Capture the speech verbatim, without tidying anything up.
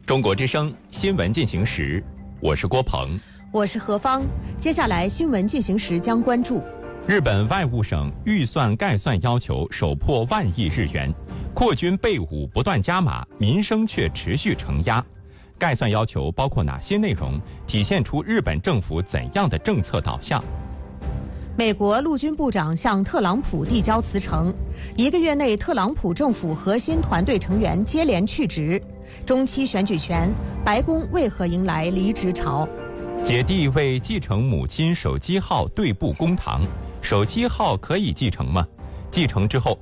中国之声新闻进行时，我是郭鹏， 我是何芳。接下来新闻进行时将关注： 日本外务省预算概算要求首破万亿日元，扩军备武不断加码，民生却持续承压。概算要求包括哪些内容？体现出日本政府怎样的政策导向？ 美国陆军部长向特朗普递交辞呈，一个月内特朗普政府核心团队成员接连去职。中期选举前，白宫为何迎来离职潮？ 姐弟为继承母亲手机号对簿公堂，手机号可以继承吗？继承之后